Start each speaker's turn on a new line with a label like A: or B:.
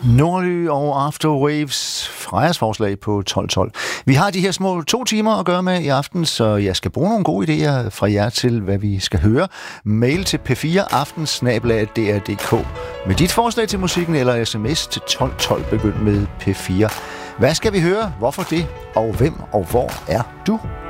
A: Nordly og Afterwaves, Frejas forslag på 12.12. Vi har de her små 2 timer at gøre med i aften, så jeg skal bruge nogle gode idéer fra jer til, hvad vi skal høre. Mail til p4aften@dr.dk med dit forslag til musikken, eller sms til 12.12 begyndt med P4. Hvad skal vi høre? Hvorfor det? Og hvem og hvor er du?